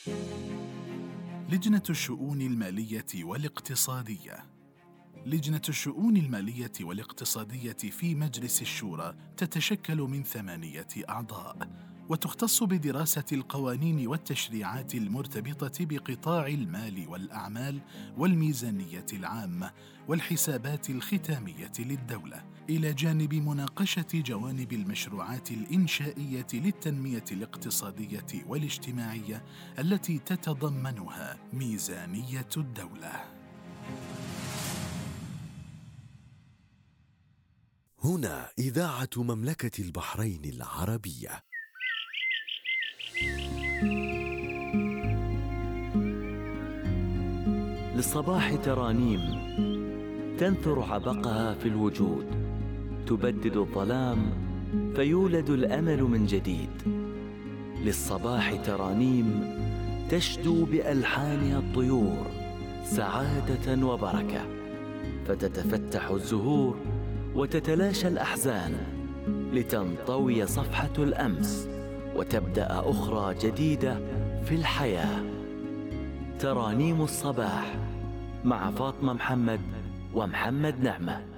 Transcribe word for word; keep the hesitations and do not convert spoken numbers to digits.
لجنة الشؤون المالية والاقتصادية. لجنة الشؤون المالية والاقتصادية في مجلس الشورى تتشكل من ثمانية أعضاء، وتختص بدراسة القوانين والتشريعات المرتبطة بقطاع المال والأعمال والميزانية العامة والحسابات الختامية للدولة، إلى جانب مناقشة جوانب المشروعات الإنشائية للتنمية الاقتصادية والاجتماعية التي تتضمنها ميزانية الدولة. هنا إذاعة مملكة البحرين العربية. للصباح ترانيم تنثر عبقها في الوجود، تبدد الظلام فيولد الأمل من جديد. للصباح ترانيم تشدو بألحانها الطيور سعادة وبركة، فتتفتح الزهور وتتلاشى الأحزان لتنطوي صفحة الأمس وتبدأ أخرى جديدة في الحياة. ترانيم الصباح مع فاطمة محمد ومحمد نعمة.